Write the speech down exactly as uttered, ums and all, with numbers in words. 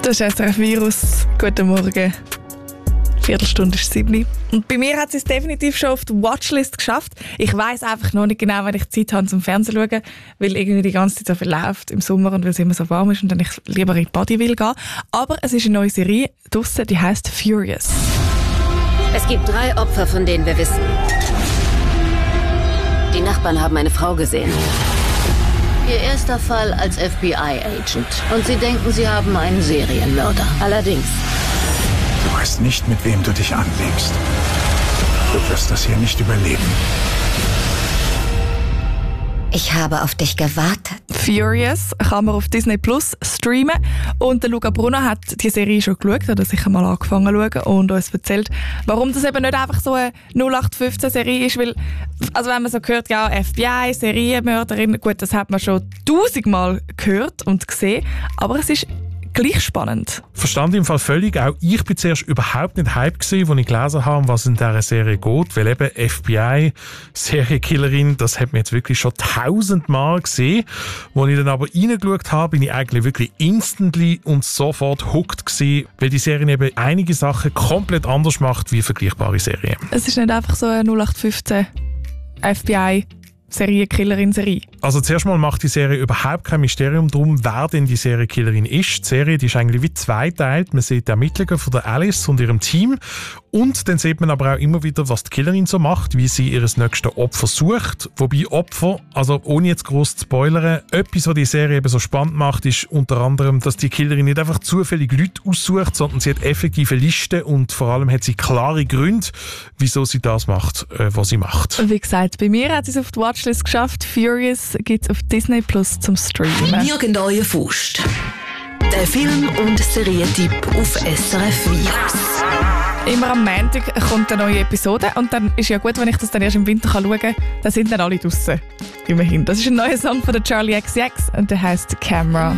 Das ist S R F Virus. Guten Morgen. Viertelstunde ist sieben. Und bei mir hat sie es definitiv schon auf die Watchlist geschafft. Ich weiss einfach noch nicht genau, wenn ich Zeit habe zum Fernsehen zu schauen, weil irgendwie die ganze Zeit so viel läuft im Sommer und weil es immer so warm ist und dann ich lieber in die Body will gehen. Aber es ist eine neue Serie draussen, die heisst Furious. Es gibt drei Opfer, von denen wir wissen. Die Nachbarn haben eine Frau gesehen. Ihr erster Fall als F B I-Agent. Und sie denken, sie haben einen Serienmörder. Allerdings. Du weißt nicht, mit wem du dich anlegst. Du wirst das hier nicht überleben. Ich habe auf dich gewartet. Furious kann man auf Disney Plus streamen. Und der Luca Brunner hat die Serie schon geschaut, hat er sicher mal angefangen zu schauen und uns erzählt, warum das eben nicht einfach so eine null acht fünfzehn Serie ist. Weil, also wenn man so hört, ja, F B I, Serienmörderin, gut, das hat man schon tausendmal gehört und gesehen. Aber es ist gleich spannend. Verstand im Fall völlig. Auch ich bin zuerst überhaupt nicht hype gewesen, als ich gelesen habe, was in dieser Serie geht. Weil eben F B I-Serienkillerin, das hat man jetzt wirklich schon tausendmal gesehen. Als ich dann aber reingeschaut habe, bin ich eigentlich wirklich instantly und sofort hooked gewesen, weil die Serie eben einige Sachen komplett anders macht wie vergleichbare Serien. Es ist nicht einfach so eine null acht fünfzehn F B I Serienkillerin-Serie. Also zuerst mal macht die Serie überhaupt kein Mysterium darum, wer denn die Serienkillerin ist. Die Serie die ist eigentlich wie zweiteilt. Man sieht die Ermittlungen von der Alice und ihrem Team und dann sieht man aber auch immer wieder, was die Killerin so macht, wie sie ihr nächstes Opfer sucht. Wobei Opfer, also ohne jetzt gross zu spoilern, etwas, was die Serie eben so spannend macht, ist unter anderem, dass die Killerin nicht einfach zufällig Leute aussucht, sondern sie hat effektive Listen und vor allem hat sie klare Gründe, wieso sie das macht, äh, was sie macht. Wie gesagt, bei mir hat sie es auf die Watchlist geschafft. Furious gibt es auf Disney Plus zum Streamen. Jürgen Faust. Der Film- und Serientipp auf S R F Virus. Immer am Montag kommt eine neue Episode und dann ist ja gut, wenn ich das dann erst im Winter schauen kann, dann sind dann alle draussen. Immerhin. Das ist ein neuer Song von der Charlie X C X und der heisst Camera.